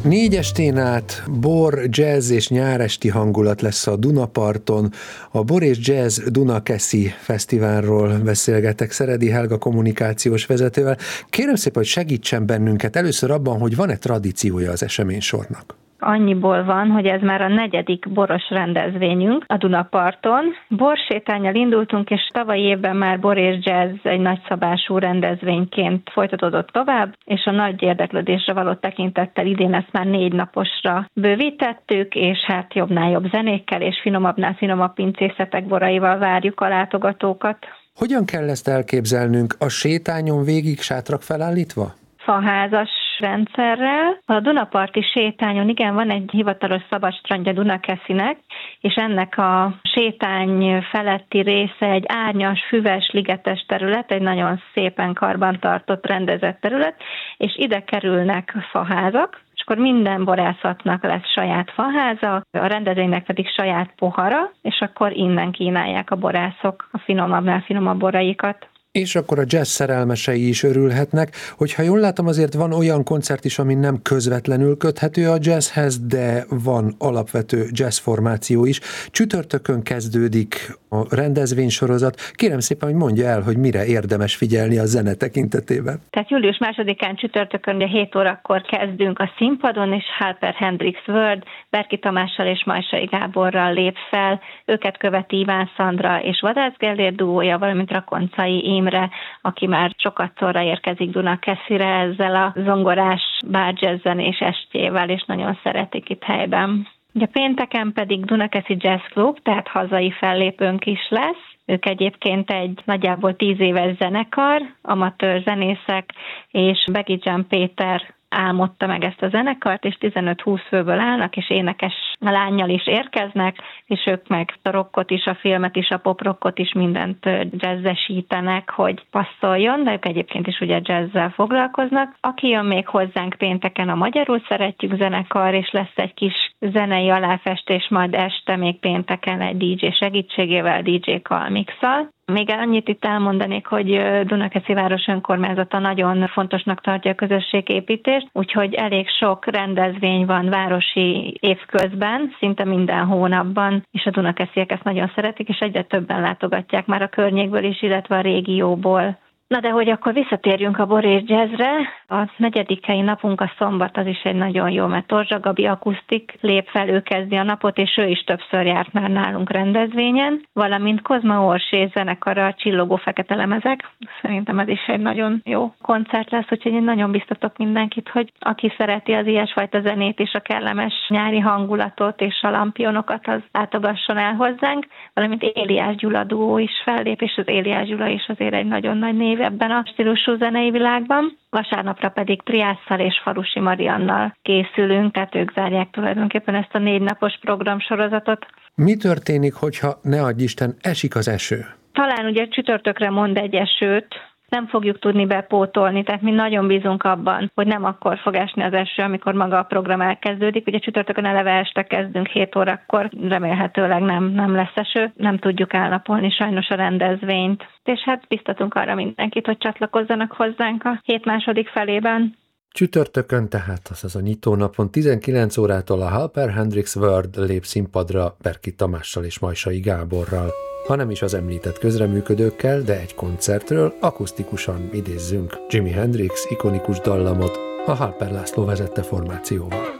4 estén át bor, jazz és nyáresti hangulat lesz a Dunaparton. A Bor és Jazz Dunakeszi Fesztiválról beszélgetek Szeredi Helga kommunikációs vezetővel. Kérem szépen, hogy segítsen bennünket először abban, hogy van-e tradíciója az eseménysornak. Annyiból van, hogy ez már a 4. boros rendezvényünk a Dunaparton. Borsétánnyal indultunk, és tavalyi évben már bor és jazz egy nagyszabású rendezvényként folytatódott tovább, és a nagy érdeklődésre való tekintettel idén ezt már 4 naposra bővítettük, és hát jobbnál jobb zenékkel és finomabbnál finomabb pincészetek boraival várjuk a látogatókat. Hogyan kell ezt elképzelnünk? A sétányon végig sátrak felállítva? Faházas rendszerrel. A Dunaparti sétányon igen, van egy hivatalos szabadstrandja Dunakeszinek, és ennek a sétány feletti része egy árnyas, füves, ligetes terület, egy nagyon szépen karbantartott, rendezett terület, és ide kerülnek faházak, és akkor minden borászatnak lesz saját faháza, a rendezvénynek pedig saját pohara, és akkor innen kínálják a borászok a finomabbnál finomabb boraikat. És akkor a jazz szerelmesei is örülhetnek. Hogyha jól látom, azért van olyan koncert is, ami nem közvetlenül köthető a jazzhez, de van alapvető jazz formáció is. Csütörtökön kezdődik a rendezvénysorozat. Kérem szépen, hogy mondja el, hogy mire érdemes figyelni a zene tekintetében. Tehát július 2-án csütörtökön, ugye 7 órakor kezdünk a színpadon, és Halper Hendrix World Berki Tamással és Majsai Gáborral lép fel. Őket követi Iván Szandra és Vadász Gellért duója, valamint Rakoncai Imre, aki már sokatszorra érkezik Dunakeszire ezzel a zongorás bárjazzzenés estjével, és nagyon szeretik itt helyben. Ugye pénteken pedig Dunakeszi Jazz Club, tehát hazai fellépőnk is lesz. Ők egyébként egy nagyjából 10 éves zenekar, amatőr zenészek, és Begizsán Péter álmodta meg ezt a zenekart, és 15-20 főből állnak, és énekes lánnyal is érkeznek, és ők meg a rockot is, a filmet is, a poprockot is, mindent jazzesítenek, hogy passzoljon, de ők egyébként is ugye jazzzel foglalkoznak. Aki jön még hozzánk pénteken, a Magyarul Szeretjük zenekar, és lesz egy kis zenei aláfestés, majd este még pénteken egy DJ segítségével, DJ Kalmixal. Még annyit itt elmondanék, hogy Dunakeszi város önkormányzata nagyon fontosnak tartja a közösségépítést, úgyhogy elég sok rendezvény van városi évközben, szinte minden hónapban, és a dunakesziek ezt nagyon szeretik, és egyre többen látogatják már a környékből is, illetve a régióból. Na de hogy akkor visszatérjünk a bor és jazzre, a 4. napunk a szombat, az is egy nagyon jó, mert Torzsa Gabi akusztik lép fel, ő kezdi a napot, és ő is többször járt már nálunk rendezvényen, valamint Kozma Orsé zenekara, a Csillogó Fekete Lemezek. Szerintem ez is egy nagyon jó koncert lesz, úgyhogy én nagyon biztatok mindenkit, hogy aki szereti az ilyesfajta zenét és a kellemes nyári hangulatot és a lampionokat, az látogasson el hozzánk, valamint Éliás Gyula duó is fellép, és az Éliás Gyula is azért egy nagyon nagy név ebben a stílusú zenei világban. Vasárnapra pedig Triásszal és Falusi Mariannal készülünk, tehát ők zárják tulajdonképpen ezt a 4 napos programsorozatot. Mi történik, hogyha ne adj Isten esik az eső? Talán ugye csütörtökre mond egy esőt, nem fogjuk tudni bepótolni, tehát mi nagyon bízunk abban, hogy nem akkor fog esni az eső, amikor maga a program elkezdődik. Ugye csütörtökön eleve este kezdünk 7 órakor, remélhetőleg nem lesz eső, nem tudjuk elnapolni sajnos a rendezvényt. És hát biztatunk arra mindenkit, hogy csatlakozzanak hozzánk a hét második felében. Csütörtökön tehát, azaz a nyitónapon 19 órától a Halper Hendrix World lép színpadra Berki Tamással és Majsai Gáborral. Ha nem is az említett közreműködőkkel, de egy koncertről akusztikusan idézzünk Jimi Hendrix ikonikus dallamot a Halper László vezette formációval.